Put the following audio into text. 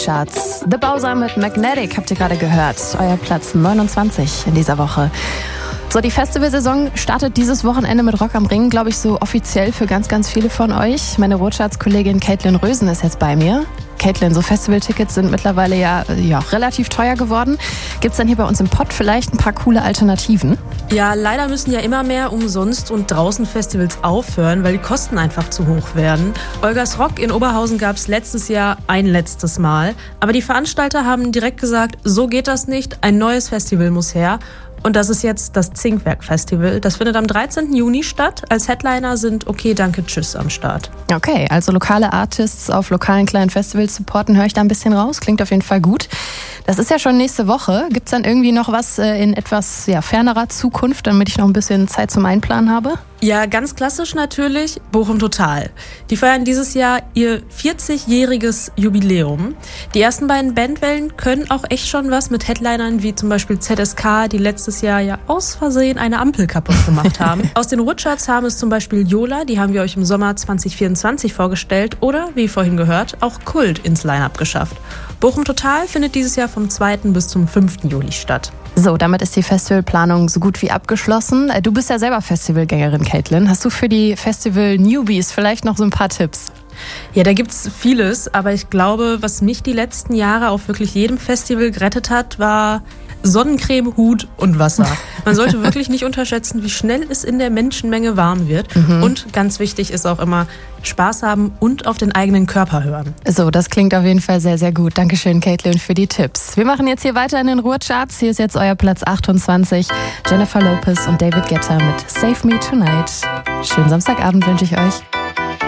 Charts. The Bowser mit Magnetic habt ihr gerade gehört. Euer Platz 29 in dieser Woche. So, die Festivalsaison startet dieses Wochenende mit Rock am Ring, glaube ich, so offiziell für ganz, ganz viele von euch. Meine Ruhrcharts-Kollegin Caitlin Rösen ist jetzt bei mir. Caitlin, so Festivaltickets sind mittlerweile ja relativ teuer geworden. Gibt's dann hier bei uns im Pott vielleicht ein paar coole Alternativen? Ja, leider müssen ja immer mehr Umsonst- und Draußenfestivals aufhören, weil die Kosten einfach zu hoch werden. Olgas Rock in Oberhausen gab's letztes Jahr ein letztes Mal. Aber die Veranstalter haben direkt gesagt, so geht das nicht, ein neues Festival muss her. Und das ist jetzt das Zinkwerk-Festival. Das findet am 13. Juni statt. Als Headliner sind Okay, Danke, Tschüss am Start. Okay, also lokale Artists auf lokalen kleinen Festivals supporten, höre ich da ein bisschen raus. Klingt auf jeden Fall gut. Das ist ja schon nächste Woche. Gibt's dann irgendwie noch was in etwas fernerer Zukunft, damit ich noch ein bisschen Zeit zum Einplanen habe? Ja, ganz klassisch natürlich Bochum Total. Die feiern dieses Jahr ihr 40-jähriges Jubiläum. Die ersten beiden Bandwellen können auch echt schon was mit Headlinern wie zum Beispiel ZSK, die letztes Jahr ja aus Versehen eine Ampel kaputt gemacht haben. Aus den Ruhrcharts haben es zum Beispiel Yola, die haben wir euch im Sommer 2024 vorgestellt, oder, wie vorhin gehört, auch Kult ins Line-Up geschafft. Bochum Total findet dieses Jahr vom 2. bis zum 5. Juli statt. So, damit ist die Festivalplanung so gut wie abgeschlossen. Du bist ja selber Festivalgängerin, Caitlin. Hast du für die Festival-Newbies vielleicht noch so ein paar Tipps? Ja, da gibt's vieles, aber ich glaube, was mich die letzten Jahre auf wirklich jedem Festival gerettet hat, war Sonnencreme, Hut und Wasser. Man sollte wirklich nicht unterschätzen, wie schnell es in der Menschenmenge warm wird. Und ganz wichtig ist auch immer Spaß haben und auf den eigenen Körper hören. So, das klingt auf jeden Fall sehr, sehr gut. Dankeschön, Caitlin, für die Tipps. Wir machen jetzt hier weiter in den Ruhrcharts. Hier ist jetzt euer Platz 28. Jennifer Lopez und David Guetta mit Save Me Tonight. Schönen Samstagabend wünsche ich euch.